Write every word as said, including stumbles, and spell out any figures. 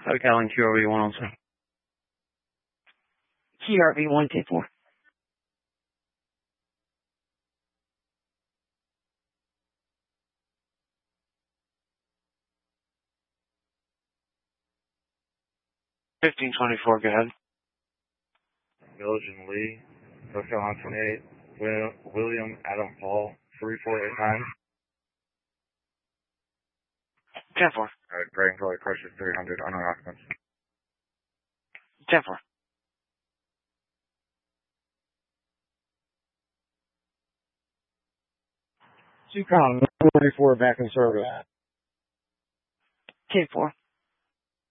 SoCal and Q R V one on seven. Q R V one ten four. fifteen twenty-four, go ahead. Village and Lee, North Carolina twenty-eight, William, William Adam Paul, three four eight nine. ten four. Alright, Brain Valley Crusher three hundred, unknown occupants. ten four. Two column, forty-four back in service. ten four.